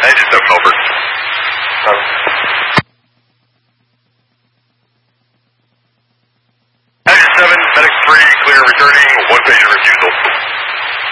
Engine 7 over. Engine 7, medic 3, clear returning, one patient refusal.